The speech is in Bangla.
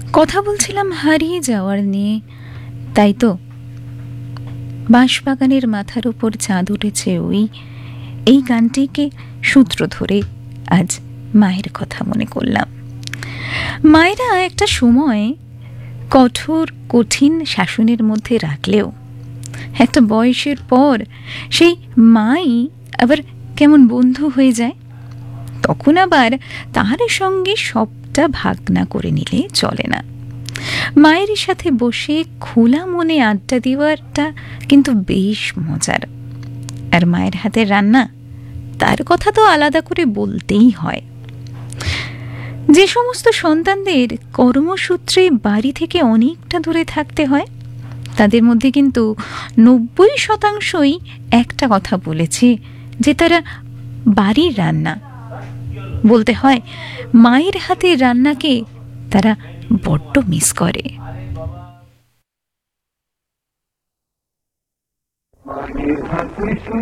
কথা বলছিলাম হারিয়ে যাওয়ার নিয়ে, তাই তো? বাঁশবাগানের মাথার উপর চাঁদ উঠেছে এই গানটিকে সূত্র ধরে আজ মায়ের কথা মনে করলাম। মায়েরা একটা সময় কঠোর কঠিন শাসনের মধ্যে রাখলেও একটা বয়সের পর সেই মাই আবার কেমন বন্ধু হয়ে যায়। তখন আবার তার সঙ্গে সবটা ভাগ না করে নিলে চলে না। মায়ের সাথে বসে খোলা মনে আড্ডা দেওয়াটা কিন্তু বেশ মজার। আর মায়ের হাতের রান্না, তার কথা তো আলাদা করে বলতেই হয়। যে সমস্ত সন্তানদের কর্মসূত্রে বাড়ি থেকে অনেকটা দূরে থাকতে হয়, তাদের মধ্যে কিন্তু 90% একটা কথা বলেছে যে তারা বাড়ির রান্না, বলতে হয় মায়ের হাতের রান্নাকে তারা বড্ড মিস করে।